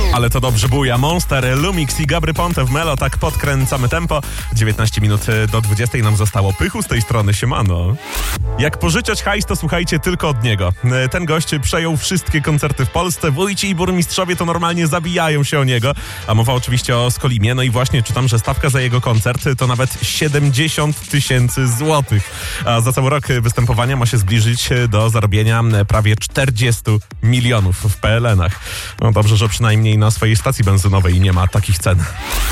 Ale to dobrze buja. Monster, Lumix i Gabry Ponte w Melo. Tak podkręcamy tempo. 19 minut do 20 nam zostało. Pychu z tej strony, siemano. Jak pożyczać hajs, to słuchajcie tylko od niego. Ten gość przejął wszystkie koncerty w Polsce. Wójci i burmistrzowie to normalnie zabijają się o niego. A mowa oczywiście o Skolimie. No i właśnie czytam, że stawka za jego koncert to nawet 70 000 złotych. A za cały rok występowania ma się zbliżyć do zarobienia prawie 40 milionów w PLN-ach. No dobrze, że przynajmniej na swojej stacji benzynowej nie ma takich cen.